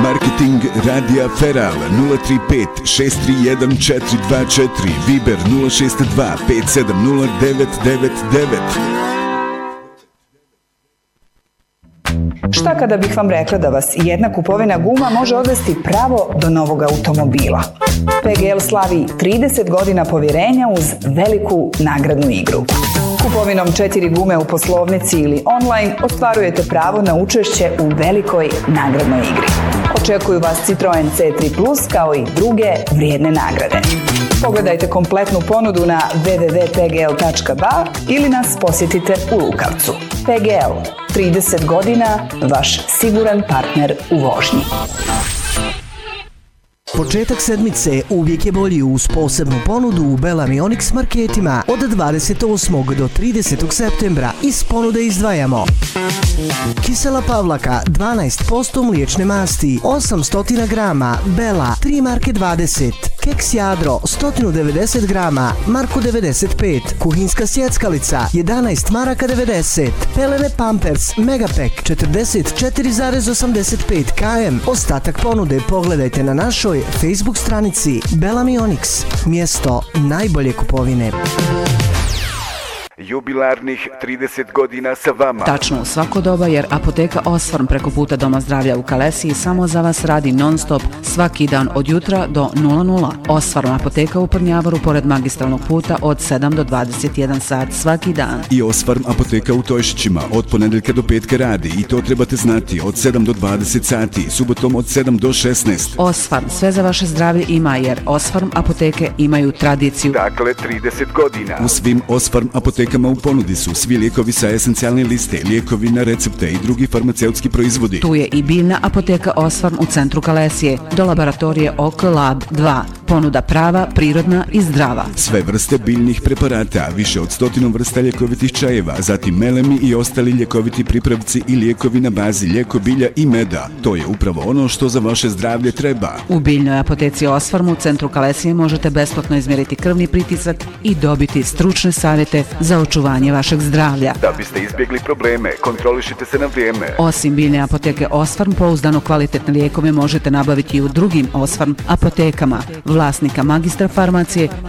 Marketing Radija Feral 035 631 424, Viber 062 570 999. Šta kada bih vam rekla da vas jedna kupovina guma može odvesti pravo do novog automobila? PGL slavi 30 godina povjerenja uz veliku nagradnu igru. Kupovinom 4 gume u poslovnici ili online ostvarujete pravo na učešće u velikoj nagradnoj igri. Očekuju vas Citroen C3 Plus kao i druge vrijedne nagrade. Pogledajte kompletnu ponudu na www.pgl.ba ili nas posjetite u Lukavcu. PGL, 30 godina, vaš siguran partner u vožnji. Početak sedmice uvijek je bolji uz posebnu ponudu u Bellamy Onyx marketima od 28. do 30. septembra. Iz ponude izdvajamo kisela pavlaka 12% mliječne masti 800 grama Bela 3 marke 20, keks Jadro 190 grama Marko 95, kuhinska sjeckalica 11 maraka 90, pelene Pampers Megapack 44,85 km. Ostatak ponude pogledajte na našoj Facebook stranici Bellamy Onyx, mjesto najbolje kupovine. Jubilarnih 30 godina sa vama. Tačno u svako doba, jer apoteka Osfarm preko puta Doma zdravlja u Kalesiji samo za vas radi non stop svaki dan od jutra do 00. Osfarm apoteka u Prnjavoru pored magistralnog puta od 7 do 21 sat svaki dan. I Osfarm apoteka u Tojšićima od ponedeljka do petka radi i to trebate znati od 7 do 20 sati, subotom od 7 do 16. Osfarm sve za vaše zdravlje ima, jer Osfarm apoteke imaju tradiciju. Dakle, 30 godina. U svim Osfarm apotekama u ponudi su svi lijekovi sa esencijalne liste, lijekovi na recepte i drugi farmaceutski proizvodi. Tu je i biljna apoteka Osfarm u centru Kalesije, do laboratorije OK Lab 2. Ponuda prava, prirodna i zdrava. Sve vrste biljnih preparata, više od 100 vrsta ljekovitih čajeva, zatim melemi i ostali ljekoviti pripravci i lijekovi na bazi ljekobilja i meda. To je upravo ono što za vaše zdravlje treba. U biljnoj apoteci Osfarm u centru Kalesije možete besplatno izmjeriti krvni pritisak i dobiti stručne savjete za očuvanje vašeg zdravlja. Da biste izbjegli probleme, kontrolišite se na vrijeme. Osim biljne apoteke Osfarm, pouzdano kvalitetne lijekove možete nabaviti i u drugim Osfarm apotekama. Vlasnika magistra farmacije